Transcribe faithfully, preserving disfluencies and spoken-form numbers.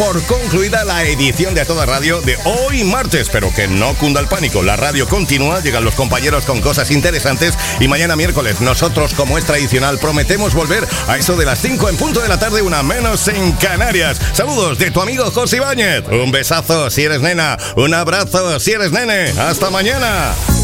Por concluida la edición de A Toda Radio de hoy martes, pero que no cunda el pánico. La radio continúa, llegan los compañeros con cosas interesantes y mañana miércoles nosotros, como es tradicional, prometemos volver a eso de las cinco en punto de la tarde, una menos en Canarias. Saludos de tu amigo José Ibáñez. Un besazo si eres nena, un abrazo si eres nene. Hasta mañana.